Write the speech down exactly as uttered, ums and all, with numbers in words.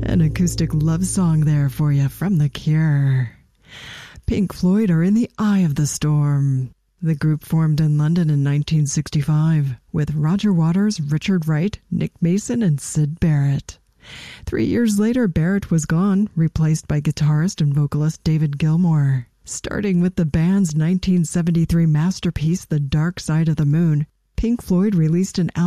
An acoustic love song there for you from The Cure. Pink Floyd are in the eye of the storm. The group formed in London in nineteen sixty-five with Roger Waters, Richard Wright, Nick Mason, and Syd Barrett. Three years later, Barrett was gone, replaced by guitarist and vocalist David Gilmour. Starting with the band's nineteen seventy-three masterpiece, The Dark Side of the Moon, Pink Floyd released an album